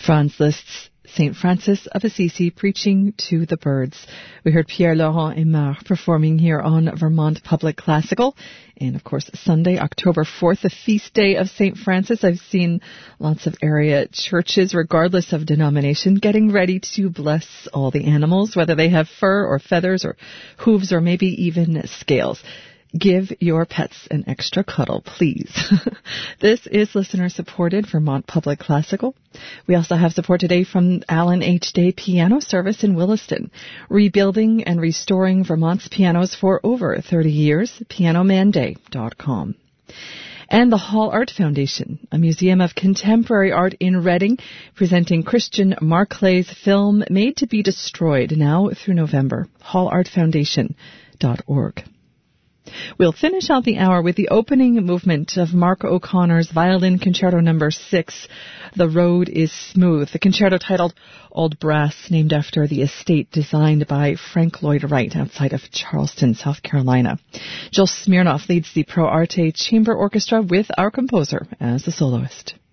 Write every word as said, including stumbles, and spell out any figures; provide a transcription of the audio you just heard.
Franz Liszt's Saint Francis of Assisi preaching to the birds. We heard Pierre-Laurent Aimard performing here on Vermont Public Classical. And, of course, Sunday, October fourth, the feast day of Saint Francis. I've seen lots of area churches, regardless of denomination, getting ready to bless all the animals, whether they have fur or feathers or hooves or maybe even scales. Give your pets an extra cuddle, please. This is listener-supported Vermont Public Classical. We also have support today from Alan H. Day Piano Service in Williston, rebuilding and restoring Vermont's pianos for over thirty years, piano man day dot com. And the Hall Art Foundation, a museum of contemporary art in Reading, presenting Christian Marclay's film Made to Be Destroyed, now through November, hall art foundation dot org. We'll finish out the hour with the opening movement of Mark O'Connor's Violin Concerto Number six, The Road is Smooth, the concerto titled Old Brass, named after the estate designed by Frank Lloyd Wright outside of Charleston, South Carolina. Joel Smirnoff leads the Pro Arte Chamber Orchestra with our composer as the soloist.